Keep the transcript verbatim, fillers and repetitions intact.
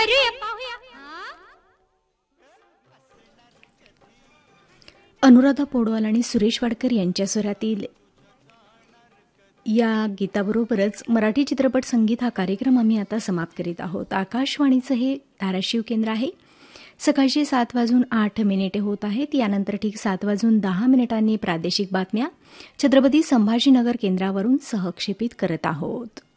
करूया पाहूया. अनुराधा पौडवाल आणि सुरेश वाडकर यांच्या स्वरातील या गीताबरोबरच मराठी चित्रपट संगीत हा कार्यक्रम आम्ही आता समाप्त करीत आहोत. आकाशवाणीचं हे धाराशिव केंद्र आहे. सकाळचे सात वाजून आठ मिनिटे होत आहेत. यानंतर ठीक सात वाजून दहा मिनिटांनी प्रादेशिक बातम्या छत्रपती संभाजीनगर केंद्रावरून सहक्षेपित करत आहोत.